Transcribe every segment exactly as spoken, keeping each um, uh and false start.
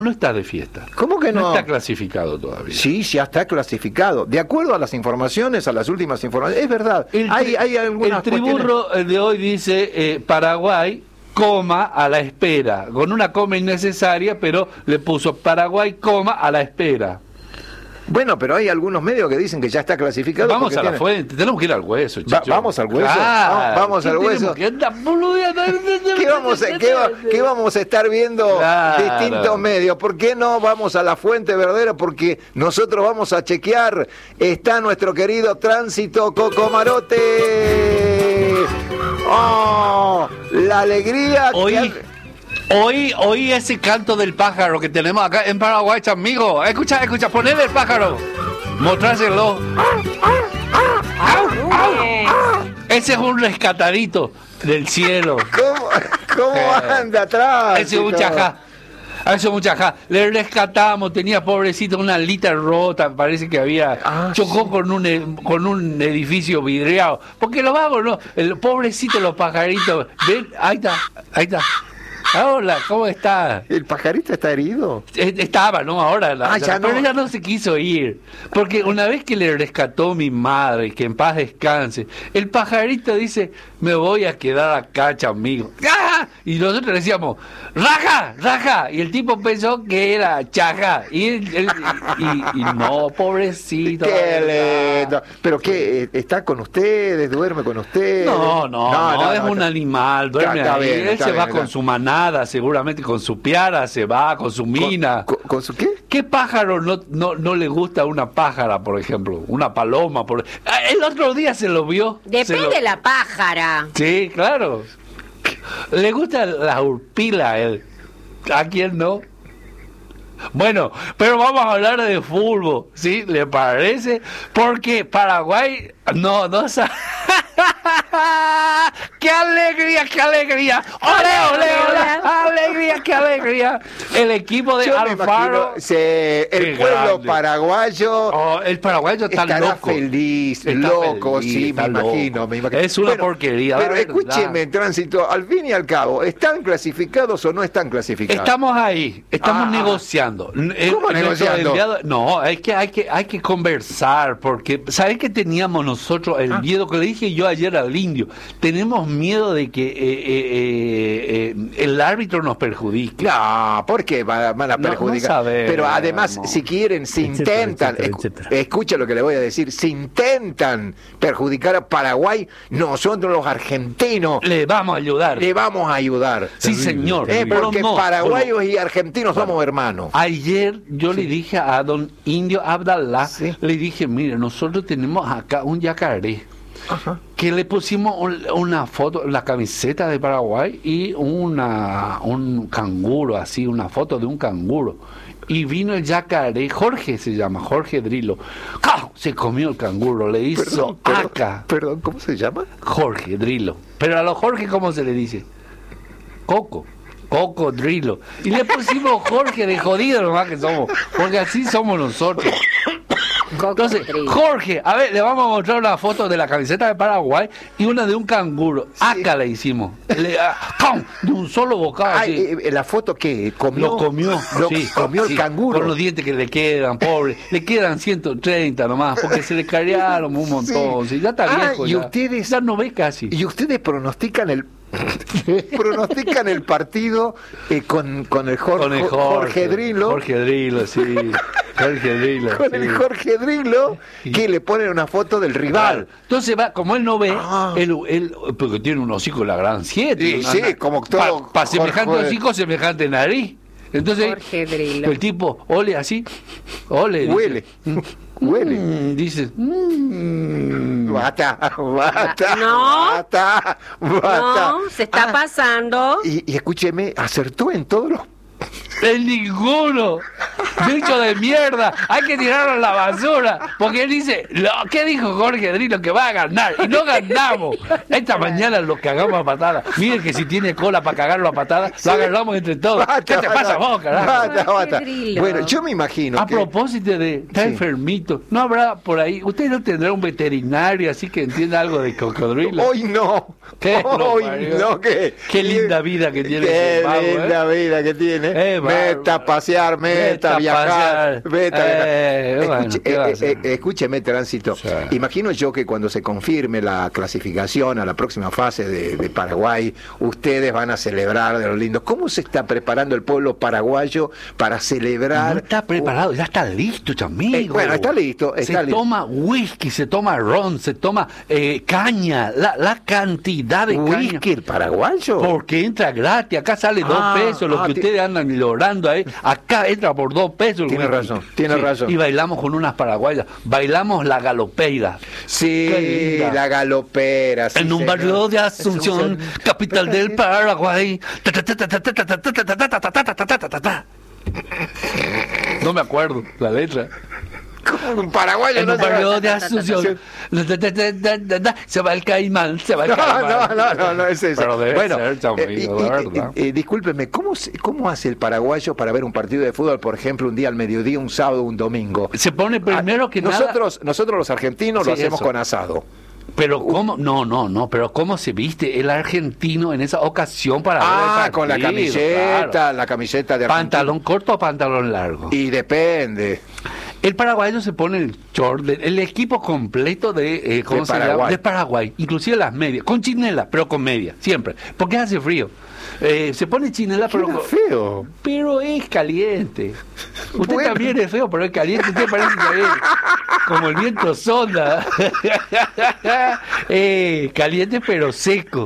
No está de fiesta. ¿Cómo que no? No está clasificado todavía. Sí, ya está clasificado. De acuerdo a las informaciones, a las últimas informaciones. Es verdad. El, hay, hay algunas el triburro cuestiones... de hoy dice eh, Paraguay, coma, a la espera. Con una coma innecesaria, pero le puso Paraguay, coma, a la espera. Bueno, pero hay algunos medios que dicen que ya está clasificado. Vamos a tiene... la fuente, tenemos que ir al hueso, Va, vamos al hueso. Claro. Vamos al hueso. ¿Qué, ¿Qué, vamos a, qué, va, ¿Qué vamos a estar viendo? Claro. Distintos medios? ¿Por qué no vamos a la fuente verdadera? Porque nosotros vamos a chequear. Está nuestro querido Tránsito Cocomarote. ¡Oh! La alegría. Hoy... Que... Oí, oí ese canto del pájaro que tenemos acá en Paraguay, amigo. Escucha, escucha, ponele el pájaro. Mostrárselo. Ese es un rescatadito del cielo. ¿Cómo, cómo anda atrás? Ese es un chajá. Ese es un chajá. Le rescatamos, tenía pobrecito una alita rota, parece que había. Ah, chocó sí. con un con un edificio vidriado. Porque lo vamos, ¿no? El pobrecito, los pajaritos. Ven, ahí está, ahí está. Hola, ¿cómo está? ¿El pajarito está herido? Estaba, ¿no? Ahora, la, ah, ya pero no. ella no se quiso ir. Porque una vez que le rescató mi madre, que en paz descanse, el pajarito dice, me voy a quedar acá, amigo. ¡Ah! Y nosotros le decíamos, ¡raja! ¡raja! Y el tipo pensó que era chaja. Y, él, él, y, y, y no, pobrecito. ¡Qué lindo! ¿Pero qué? ¿Está con ustedes? ¿Duerme con ustedes? No, no, no, no, no es no, un está... animal. Duerme está, está ahí. Bien, él se bien, va bien. con su manada, seguramente con su piara, se va, con su mina. ¿Con, con, con su qué? ¿Qué pájaro no, no, no le gusta una pájara, por ejemplo? Una paloma. Por... El otro día se lo vio. Depende de lo... la pájara. Sí, claro. Le gusta la urpila a él. ¿A quién no? Bueno, pero vamos a hablar de fútbol, ¿sí? ¿Le parece? Porque Paraguay no, no sabe. ¡Qué alegría, qué alegría! ¡Ole, ole, ole! ¡Alegría, qué alegría! El equipo de Yo Alfaro... Imagino, se, el pueblo grande. paraguayo... Oh, el paraguayo está estará loco. feliz, está loco, feliz, sí, me imagino, me imagino. Es una bueno, porquería. Pero escúcheme, Tránsito, al fin y al cabo, ¿están clasificados o no están clasificados? Estamos ahí, estamos ah, negociando. ¿Cómo el, negociando? Enviado, no, hay que, hay, que, hay que conversar, porque ¿sabes qué teníamos nosotros? El ah. miedo que le dije yo ayer al indio. Tenemos miedo de que eh, eh, eh, el árbitro nos perjudique. No, ¿por qué van a perjudicar? No, no sabemos. Pero además, si quieren, si etcétera, intentan, etcétera, etcétera. Escucha lo que le voy a decir, si intentan perjudicar a Paraguay, nosotros los argentinos le vamos a ayudar. Le vamos a ayudar. Sí, señor. Eh, porque no, paraguayos bueno, y argentinos bueno, somos hermanos. Ayer yo sí. le dije a don Indio Abdallah, sí. le dije, mire, nosotros tenemos acá un yacaré. Ajá. Que le pusimos un, una foto, la camiseta de Paraguay y una un canguro, así, una foto de un canguro. Y vino el yacaré, Jorge se llama, Jorge Drilo. ¡Cau! Se comió el canguro, le hizo perdón, acá. Perdón, ¿cómo se llama? Jorge Drilo. Pero a los Jorge, ¿cómo se le dice? Coco. Cocodrilo. Y le pusimos Jorge de jodido nomás que somos, porque así somos nosotros. Entonces, Jorge, a ver, le vamos a mostrar una foto de la camiseta de Paraguay y una de un canguro. Sí. Acá le hicimos. Le, uh, de un solo bocado. Ay, eh, la foto que comió. Lo comió. Lo sí, comió sí, el canguro. Con los dientes que le quedan, pobre. Le quedan ciento treinta nomás, porque se le carearon un montón. Sí. Sí, ya está ah, viejo. Y ya. ustedes. Ya no ve casi. Y ustedes pronostican el. pronostican el partido eh, con, con el Jorge, con el Jorge, Jorge Drilo. Jorge Drilo, sí. Jorge Drilo. Con sí. el Jorge Drilo, que le ponen una foto del rival. Entonces va, como él no ve, ah. él, él, porque tiene un hocico la gran siete. Sí, sí, una, como todo. Para pa semejante hocico, semejante nariz. Entonces, Jorge Drilo. El tipo ole así, ole. Huele. Dice, Huele. Mm, dice, mm, bata, bata, no, bata, bata. No, se está ah, pasando. Y, y escúcheme, acertó en todos los... En ninguno. bicho de mierda, hay que tirarlo a la basura. Porque él dice, lo, ¿qué dijo Jorge Drilo? Que va a ganar. Y no ganamos. Esta mañana lo cagamos a patadas. Miren que si tiene cola para cagarlo a patadas, sí. Lo agarramos entre todos. Bata, ¿Qué te bata, pasa vos, carajo? Bata, bata. Drilo. Bueno, yo me imagino A que... propósito de, está Sí. enfermito, ¿no habrá por ahí, usted no tendrá un veterinario así que entienda algo de cocodrilo? Hoy no. ¿Qué? Hoy No, no, que... Qué linda vida que tiene Qué ese vago, linda ¿eh? vida que tiene. Eh, bárbaro. Meta a pasear, meta Meta a a viajar. pasear. Meta a viajar. Eh, bueno, Escuche- ¿qué va a eh, hacer? eh, escúcheme, Tránsito. Sí. Imagino yo que cuando se confirme la clasificación a la próxima fase de, de Paraguay, ustedes van a celebrar de lo lindo. ¿Cómo se está preparando el pueblo paraguayo para celebrar? No está preparado, ya está listo, chamigo. Eh, bueno, está listo, está se listo. toma whisky, se toma ron, se toma eh, caña, la, la cantidad de caña. ¿Whisky el paraguayo? Porque entra gratis, acá sale Ah, dos pesos, lo ah, que ti- ustedes andan logrando ahí, acá entra por dos pesos. el Tiene whisky. razón, tiene razón. Y bailamos con unas paraguayas, bailamos la galopeira. Sí, Qué linda. la galopera. sí, En un señor. barrio de Asunción, capital del Paraguay. Ta, ta, ta, ta, ta, ta, ta, ta, ta, ta, ta, ta, ta, ta, ta, ta, ta. No me acuerdo la letra. Como un paraguayo. En no un se va- barrio de Asunción. Se va el caimán, se va el No, caimán. no, no, no, no es eso. Pero debe bueno, ser, chamigo, eh, y- de y- verdad. eh, eh, discúlpeme, ¿cómo, se- ¿cómo hace el paraguayo para ver un partido de fútbol, por ejemplo, un día al mediodía, un sábado, un domingo? Se pone primero que nada. nosotros, nosotros los argentinos lo Sí, hacemos eso. con asado. Pero cómo, no, no, no, pero cómo se viste el argentino en esa ocasión para ver el Ah, partido, con la camiseta, claro. la camiseta de Argentina. Pantalón corto o pantalón largo. Y depende. El paraguayo se pone el short, de- el equipo completo de, eh, ¿cómo De se llama? Paraguay. De Paraguay, inclusive las medias, con chinela, pero con media, siempre, porque hace frío. Eh, se pone chinela, pero, Queda con- feo. pero es caliente. Usted Bueno. también es feo, pero es caliente. Usted parece que es como el viento sonda. eh, caliente, pero seco.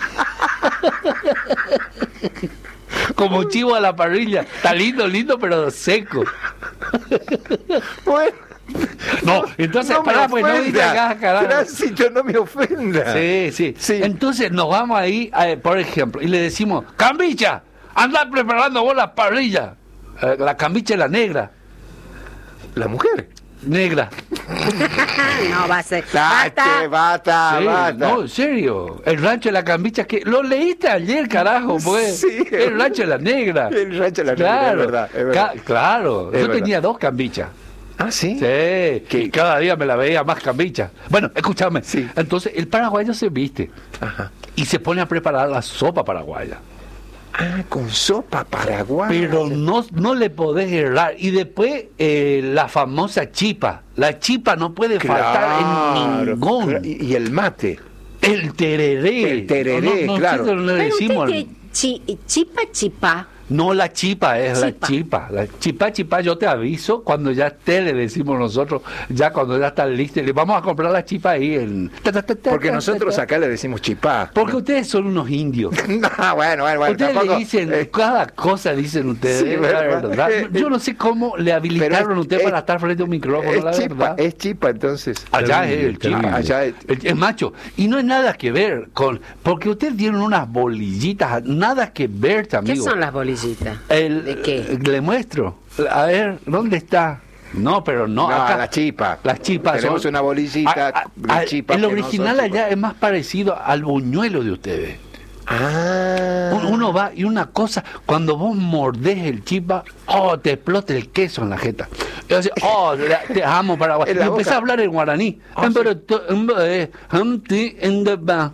Como chivo a la parrilla. Está lindo, lindo, pero seco. Bueno. No, entonces, no me pará, pues no ofenda. dice acá, carajo. Tránsito, no me ofenda. Sí, sí, Sí. Entonces nos vamos ahí, eh, por ejemplo, y le decimos, Cambicha, anda preparando vos la parrilla. Eh, la cambicha es la negra. La mujer. Negra. No, va a ser. Tache, bata, Sí, bata. no, en serio. El rancho de la cambicha, que lo leíste ayer, carajo, pues. Sí. El rancho de la negra. El rancho de la negra, Claro, es verdad, es verdad. Ca- claro. Es Yo verdad. tenía dos cambichas. Ah, sí. Sí, que cada día me la veía más cambicha. Bueno, escúchame. Sí. Entonces, el paraguayo se viste Ajá. y se pone a preparar la sopa paraguaya. Ah, con sopa paraguaya. Pero no, no le podés errar. Y después, eh, la famosa chipa. La chipa no puede faltar en Claro, ningún. claro. Y, y el mate. El tereré. El tereré, no, no, claro. nosotros le Pero decimos. usted que chi- chipa, chipa. No, la chipa es la Chipa. chipa. La chipa, chipa, yo te aviso cuando ya esté, le decimos nosotros, ya cuando ya está listo, le vamos a comprar la chipa ahí en... Porque nosotros acá le decimos chipá. Porque ustedes son unos indios. No, bueno, bueno, bueno. Ustedes tampoco, le dicen, eh, cada cosa dicen ustedes, Sí, la ¿verdad? verdad. Yo no sé cómo le habilitaron Pero es- a usted es- para estar frente a un micrófono, la es chipa, verdad. es chipa entonces. Allá es el Terrible, chipa. allá es- El- es macho. Y no hay nada que ver con... Porque ustedes tienen unas bolillitas, nada que ver, ¿Qué amigo. son las bolillitas? El- ¿De qué? Le muestro. A ver, ¿dónde está? No, pero no. No, acá, la chipa. Las chipas Tenemos son- una bolillita A- a- de a- chipas El que no son original chipas. allá es más parecido al buñuelo de ustedes. Ah. Un- Uno va y una cosa, cuando vos mordés el chipa, oh, te explota el queso en la jeta. Y así, oh, la- te amo Paraguay. En Y la empecé boca. a hablar en guaraní. Ah, sí. Pero to- eh, hamti en the ba.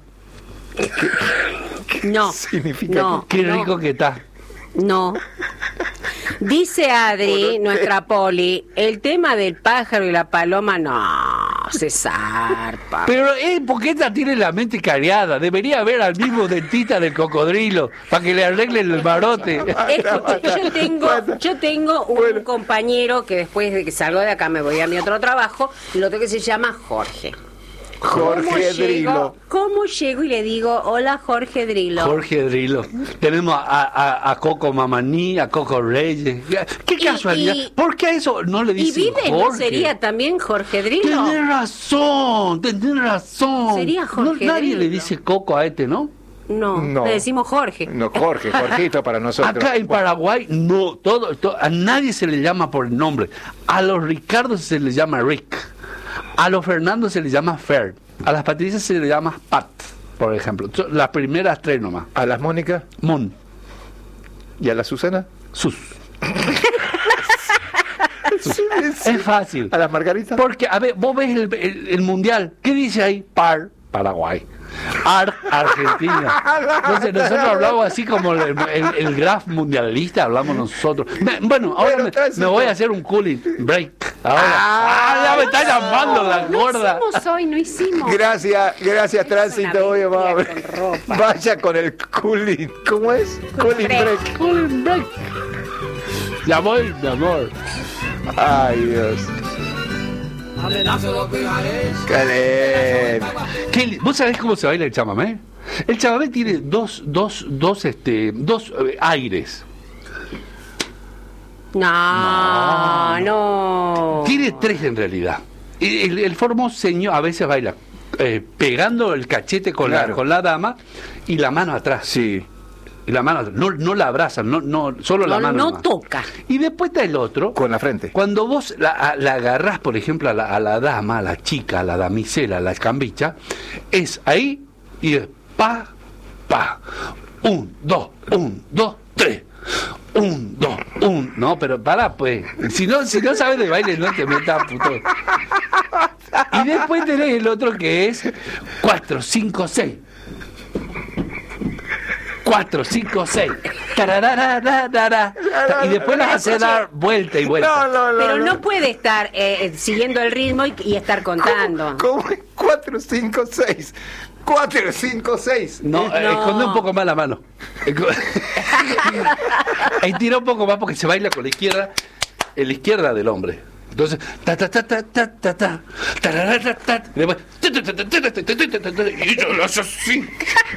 No. Significa no, Qué no, rico que está. No. Dice Adri, nuestra poli, el tema del pájaro y la paloma, no, se zarpa. Pero eh, ¿por qué esta tiene la mente cariada? Debería haber al mismo dentista del cocodrilo para que le arreglen el marote. Escuche, yo tengo, yo tengo un compañero que después de que salgo de acá me voy a mi otro trabajo, y lo otro que se llama Jorge. ¿Cómo Jorge llego- Drilo. ¿Cómo llego y le digo, hola Jorge Drilo? Jorge Drilo. Tenemos a, a, a Coco Mamaní, a Coco Reyes. Qué Y- casualidad. y- ¿Por qué a eso no le ¿Y dicen vive no Jorge? sería también Jorge Drilo? Tenés razón, tenés razón. Sería Jorge No, nadie Drilo. le dice Coco a este, ¿no? No, No. le decimos Jorge. No, Jorge, Jorgito para nosotros. Acá en Paraguay, no, todo, todo, a nadie se le llama por el nombre. A los Ricardo se les llama Rick. A los Fernando se les llama Fer. A las Patricias se les llama Pat, por ejemplo. Las primeras tres nomás. ¿A las Mónica? Mon. ¿Y a la Susana? Sus. Sí, sí. Es fácil. ¿A las Margaritas? Porque, a ver, vos ves el, el, el mundial. ¿Qué dice ahí? Par, Paraguay. Ar, Argentina. Entonces nosotros hablamos así como el, el, el graph mundialista, hablamos nosotros. Me, bueno, ahora me, me voy a hacer un cooling break. Ahora. Ah, ah, ya me está llamando no, la no gorda. No hicimos hoy, no hicimos. Gracias, gracias, Tránsito. Hoy va a con ver. ropa. Vaya con el cooling. ¿Cómo es? Cooling break. break. Cooling break. Ya voy, mi amor. Ay, Dios. Qué ¿Qué li- ¿Vos sabés cómo se baila el chamamé? El chamamé tiene dos, dos, dos, este, dos eh, aires. No, no. Tiene tres en realidad. El, el formoseño a veces baila eh, pegando el cachete con, Claro. la, con la dama y la mano atrás. Sí. Y la mano atrás. No, no la abrazan, no, no, solo la No, mano. no nomás. toca. Y después está el otro. Con la frente. Cuando vos la, a- la agarrás, por ejemplo, a la, a la dama, a la chica, a la damisela, a la cambicha, es ahí y es pa, pa. Un, dos, un, dos, tres. Un, dos, un. No, pero para, pues. Si no, si no sabes de baile, no te metas, puto. Y después tenés el otro que es cuatro, cinco, seis. cuatro, cinco, seis. Tararararara. Y después las hace dar vuelta y vuelta. No, no, no. Pero no puede estar eh, siguiendo el ritmo y, y estar contando. ¿Cómo es? cuatro, cinco, seis. cuatro, cinco, seis. No, eh, No. esconde un poco más la mano. Esco- Ahí tira un poco más porque se baila con la izquierda, en la izquierda del hombre. Entonces, ta ta ta ta ta ta ta, tarara, ta, ta, y después, ta, ta, ta, ta, ta, ta, ta, ta, ta, ta, ta, y yo lo hago así.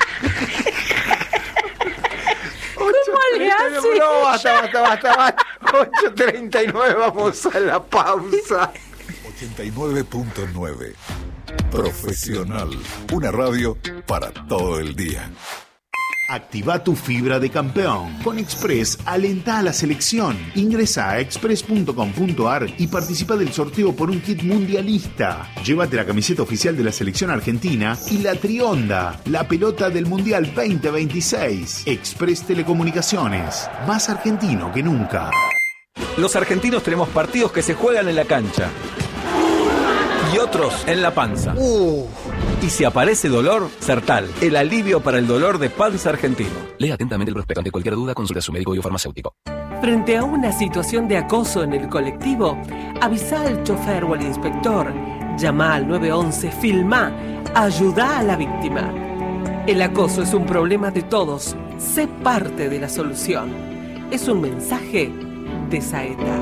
¿Cómo le hace? No, basta, basta, basta, basta. ocho treinta y nueve, vamos a la pausa. ochenta y nueve punto nueve. Profesional. Una radio para todo el día. Activa tu fibra de campeón. Con Express, alenta a la selección. Ingresa a express punto com punto a r y participa del sorteo por un kit mundialista. Llévate la camiseta oficial de la selección argentina y la Trionda, la pelota del Mundial veinte veintiséis. Express Telecomunicaciones, más argentino que nunca. Los argentinos tenemos partidos que se juegan en la cancha y otros en la panza. Y si aparece dolor, Sertal, el alivio para el dolor de panza argentino. Lea atentamente el prospecto. Ante cualquier duda, consulte a su médico y o farmacéutico. Frente a una situación de acoso en el colectivo, avisa al chofer o al inspector, llama al nueve once, filmá, ayuda a la víctima. El acoso es un problema de todos, sé parte de la solución. Es un mensaje de Saeta.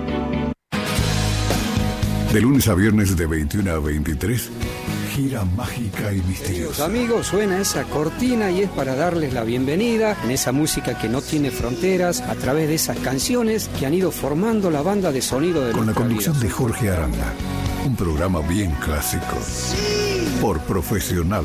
De lunes a viernes de veintiuno a veintitrés, gira mágica y misteriosa. Amigos, suena esa cortina y es para darles la bienvenida en esa música que no tiene fronteras a través de esas canciones que han ido formando la banda de sonido de Con la nuestra conducción vida. de Jorge Aranda. Un programa bien clásico. Por Profesional.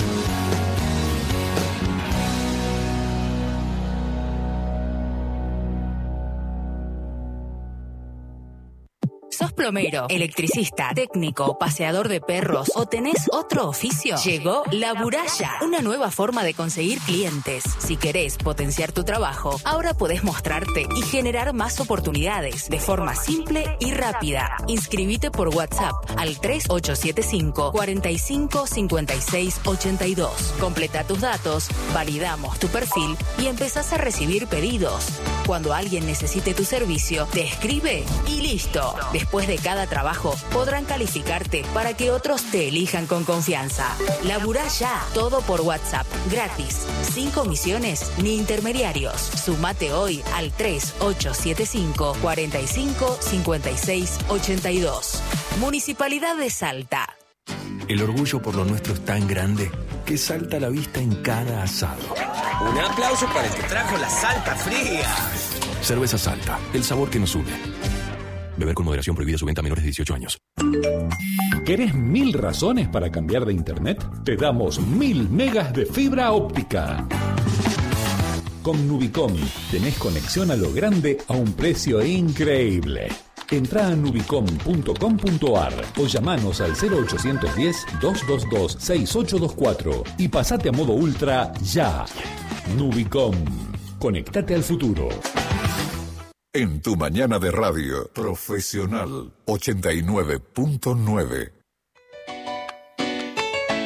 ¿Sos plomero, electricista, técnico, paseador de perros o tenés otro oficio? Llegó La Buralla, una nueva forma de conseguir clientes. Si querés potenciar tu trabajo, ahora podés mostrarte y generar más oportunidades de forma simple y rápida. Inscribite por WhatsApp al tres ocho siete cinco, cuatro cinco, cinco seis ocho dos. Completa tus datos, validamos tu perfil y empezás a recibir pedidos. Cuando alguien necesite tu servicio, te escribe y listo. Después de cada trabajo, podrán calificarte para que otros te elijan con confianza. Laburá ya, todo por WhatsApp, gratis, sin comisiones ni intermediarios. Sumate hoy al tres ocho siete cinco, cuatro cinco, cinco seis ocho dos. Municipalidad de Salta. El orgullo por lo nuestro es tan grande que salta a la vista en cada asado. Un aplauso para el que trajo la Salta fría. Cerveza Salta, el sabor que nos une. Beber con moderación, prohibida su venta a menores de dieciocho años. ¿Querés mil razones para cambiar de internet? Te damos mil megas de fibra óptica. Con Nubicom tenés conexión a lo grande a un precio increíble. Entrá a nubicom punto com punto ar o llamanos al cero ochocientos diez, doscientos veintidós, sesenta y ocho veinticuatro y pasate a modo ultra ya. Nubicom. Conectate al futuro. En tu mañana de radio, Profesional ochenta y nueve punto nueve.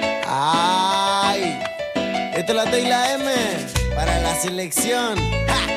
¡Ay! Esto es la T y la M para la selección. ¡Ja!